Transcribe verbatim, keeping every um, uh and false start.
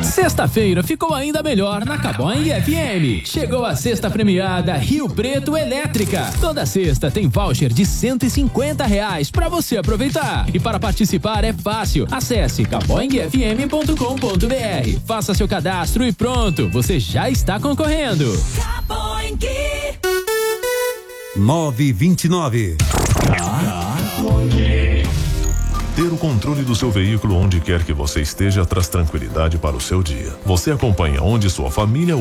Sexta-feira ficou ainda melhor na Caboing F M. Chegou a sexta premiada Rio Preto Elétrica. Toda sexta tem voucher de cento e cinquenta reais para você aproveitar. E para participar é fácil. Acesse caboing f m ponto com ponto b r. Faça seu cadastro e pronto, você já está concorrendo. Caboing. nove e vinte e nove. Ter o controle do seu veículo onde quer que você esteja traz tranquilidade para o seu dia. Você acompanha onde sua família